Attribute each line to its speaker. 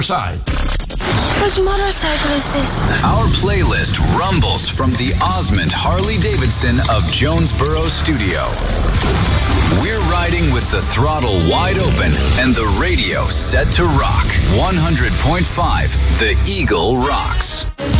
Speaker 1: side.
Speaker 2: Whose motorcycle is this?
Speaker 3: Our playlist rumbles from the Osmond Harley-Davidson of Jonesboro Studio. We're riding with the throttle wide open and the radio set to rock. 100.5 The Eagle rocks.